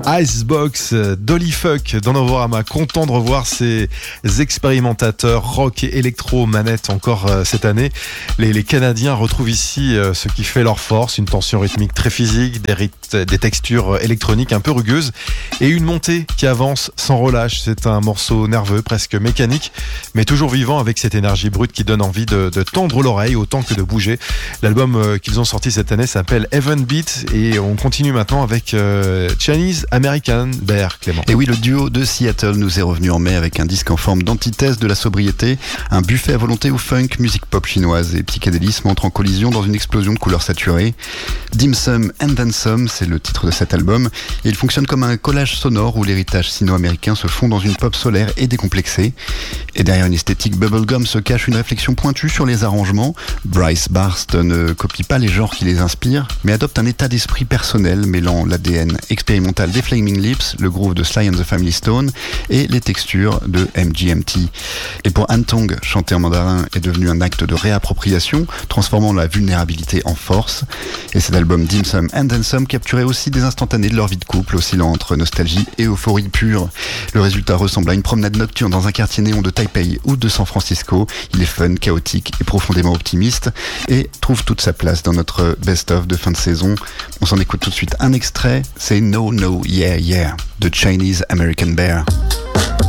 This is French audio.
Icebox, Dolly Fuck dans Novorama, content de revoir ces expérimentateurs rock et électro manettes encore cette année. Les Canadiens retrouvent ici ce qui fait leur force, une tension rythmique très physique, des textures électroniques un peu rugueuses et une montée qui avance sans relâche. C'est un morceau nerveux, presque mécanique, mais toujours vivant avec cette énergie brute qui donne envie de tendre l'oreille autant que de bouger. L'album qu'ils ont sorti cette année s'appelle Heaven Beat et on continue maintenant avec Chinese American Bear, Clément. Et oui, le duo de Seattle nous est revenu en mai avec un disque en forme d'antithèse de la sobriété, un buffet à volonté où funk, musique pop chinoise et psychédélisme entrent en collision dans une explosion de couleurs saturées. Dim Sum and Then Some, c'est le titre de cet album, et il fonctionne comme un collage sonore où l'héritage sino-américain se fond dans une pop solaire et décomplexée. Et derrière une esthétique bubblegum se cache une réflexion pointue sur les arrangements. Bryce Barst ne copie pas les genres qui les inspirent, mais adopte un état d'esprit personnel mêlant l'ADN expérimental des Flaming Lips, le groove de Sly and the Family Stone et les textures de MGMT. Et pour Han Tong, chanter en mandarin est devenu un acte de réappropriation, transformant la vulnérabilité en force. Et cet album Dim Sum and Then Some capturait aussi des instantanés de leur vie de couple, oscillant entre nostalgie et euphorie pure. Le résultat ressemble à une promenade nocturne dans un quartier néon de Taipei ou de San Francisco. Il est fun, chaotique et profondément optimiste et trouve toute sa place dans notre best-of de fin de saison. On s'en écoute tout de suite un extrait, c'est No No Yeah Yeah de Chinese American Bear.